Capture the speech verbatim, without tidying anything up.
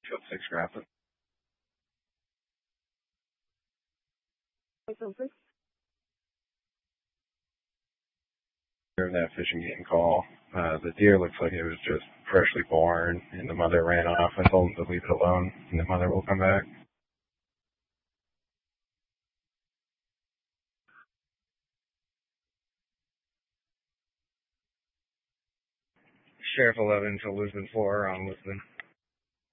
Field six Grafton. During that fishing game call, uh, the deer looks like it was just freshly born, and the mother ran off. I told him to leave it alone, and the mother will come back. Sheriff eleven to Lisbon four on Lisbon.